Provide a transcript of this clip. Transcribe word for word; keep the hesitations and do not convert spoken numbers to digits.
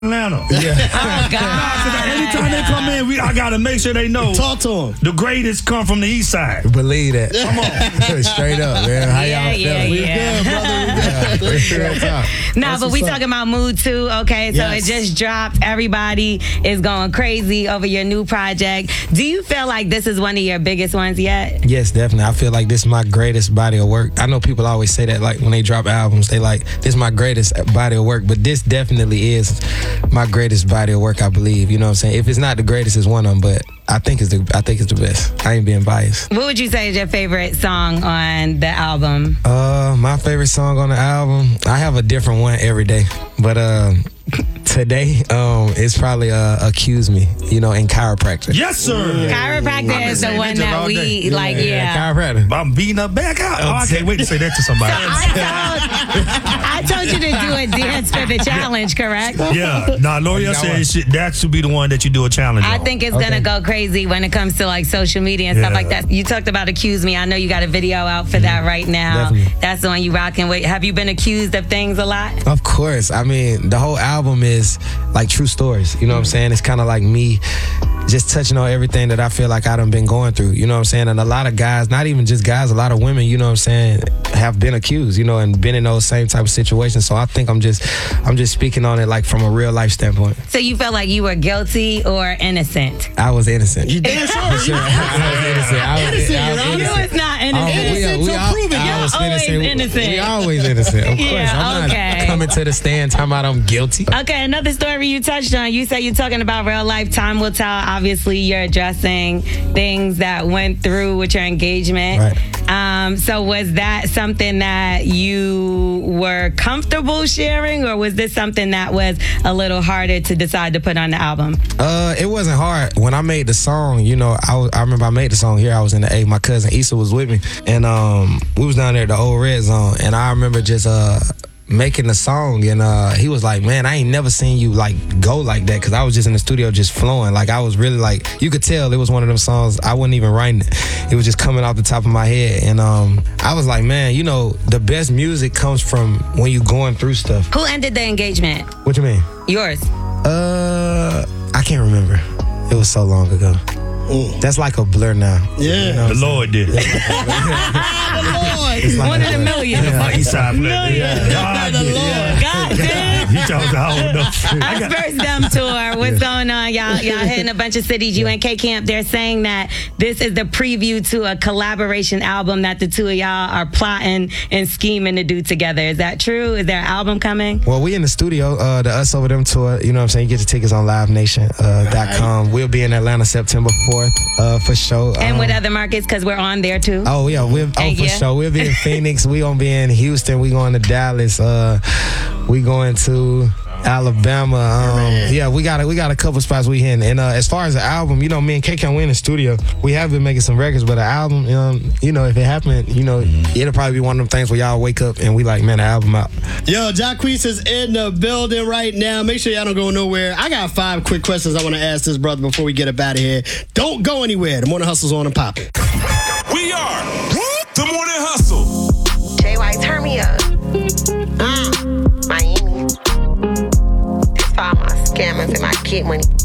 Atlanta. Yeah. Oh, God. Anytime they come in, we, I got to make sure they know. Talk to them. The greatest come from the east side. Believe that. Come on. Straight up, man. How Yeah, y'all yeah, feeling? yeah. Good, brother. We good. Real talk. No, That's but we what's up. talking about mood too, okay? So Yes. it just dropped. Everybody is going crazy over your new project. Do you feel like this is one of your biggest ones yet? Yes, definitely. I feel like this is my greatest body of work. I know people always say that, like when they drop albums, they like, this is my greatest body of work, but this definitely is my greatest body of work, I believe. You know what I'm saying? If it's not the greatest, it's one of them, but I think it's the I think it's the best. I ain't being biased. What would you say is your favorite song on the album? Uh, my favorite song on the album, I have a different one every day, but uh, today, um, it's probably uh, "Accuse Me," you know, in chiropractor. Yes, sir. Chiropractor is the saying one that that all we day. like. Yeah. chiropractor. I'm beating her back out. Oh, I can't wait to say that to somebody. I told, I told you to do a dance for the challenge, correct? Yeah. Nah, L'Oreal got one. said shit, that should be the one that you do a challenge I on. think it's Okay. gonna go crazy when it comes to like social media and stuff Yeah. like that. You talked about Accuse Me. I know you got a video out for that right now. Definitely. That's the one you rocking with. Have you been accused of things a lot? Of course. I mean, the whole album is like true stories. You know what I'm saying? It's kind of like me just touching on everything that I feel like I done been going through. You know what I'm saying? And a lot of guys, not even just guys, a lot of women, you know what I'm saying, have been accused, you know, and been in those same type of situations. So I think I'm just I'm just speaking on it like from a real life standpoint. So you felt like you were guilty or innocent? I was innocent. You damn sure. For sure. I was innocent. I was, Innocent, I was Your Honor. You innocent. was not Oh, innocent. we- Innocent we till all- proven I was You're always innocent. We always innocent. Of course. Yeah, I'm okay. not coming to the stand talking about I'm guilty. Okay, another story you touched on. You said you're talking about real life. Time will tell. Obviously, you're addressing things that went through with your engagement. Right. Um, so was that something that you were comfortable sharing, or was this something that was a little harder to decide to put on the album? Uh, it wasn't hard. When I made the song, you know, I, was, I remember I made the song here. I was in the A. My cousin Issa was with me, and um, we was down there at the old Red Zone, and I remember just uh. making the song, and uh, he was like, man, I ain't never seen you like go like that, because I was just in the studio just flowing. Like I was really like, you could tell it was one of them songs I wasn't even writing it. It was just coming off the top of my head, and um, I was like, man, you know, the best music comes from when you going through stuff. Who ended the engagement? What you mean? Yours. Uh, I can't remember. It was so long ago. That's like a blur now. Yeah. The Lord did it. It's like One a in a blur. million. My east side player. Million. God did it. God damn. He chose I don't know. I Our got- first Dumb tour. What's going on? Y'all y'all hitting a bunch of cities. You and K Camp, they're saying that this is the preview to a collaboration album that the two of y'all are plotting and scheming to do together. Is that true? Is there an album coming? Well, we in the studio, uh, the Us Over Them tour, you know what I'm saying? You get your tickets on live nation dot com. Uh, we'll be in Atlanta September fourth, uh, for sure. And Um, with other markets, because we're on there too. Oh, yeah, we'll, oh, And for yeah. sure. We'll be in Phoenix. We gonna be in Houston. We going to Dallas. Uh, we going to Alabama. Um, yeah, we got a, we got a couple spots we hitting. And uh, as far as the album, you know, me and K K, we in the studio. We have been making some records, but the album, um, you know, if it happened, you know, it'll probably be one of them things where y'all wake up and we like, man, the album out. Yo, Jacquees is in the building right now. Make sure y'all don't go nowhere. I got five quick questions I want to ask this brother before we get up out of here. Don't go anywhere. The Morning Hustle's on and popping. We are the Morning Hustle. Jay White, turn me up. Mm, Miami. That's for all my scammers and my kid money.